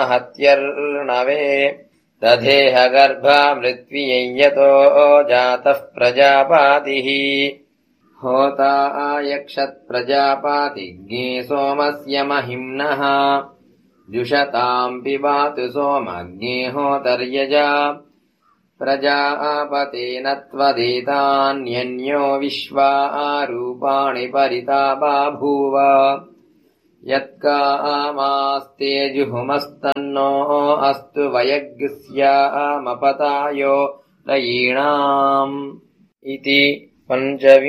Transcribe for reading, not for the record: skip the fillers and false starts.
हत्यर्णवे दधेह गर्भा मृत्वियतो जातः प्रजापातिः होता यक्षत्प्रजापातिज्ञे सोमस्य महिम्नः जुषताम् पिबातु सोमज्ञे होतर्यजा प्रजापतेन त्वदेतान्यन्यो विश्वा रूपाणि परिता बभूव यत्कामास्ते जुहुमस्तन्नो अस्तु वयग्स्यामपतायो रयीणाम् इति 5